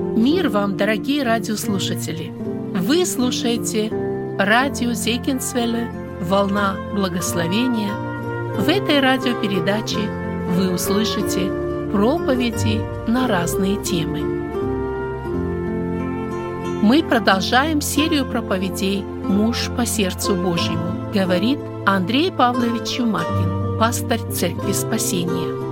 Мир вам, дорогие радиослушатели! Вы слушаете радио Зегенсвелле «Волна благословения». В этой радиопередаче вы услышите проповеди на разные темы. Мы продолжаем серию проповедей «Муж по сердцу Божьему», говорит Андрей Павлович Чумакин, пастырь Церкви Спасения.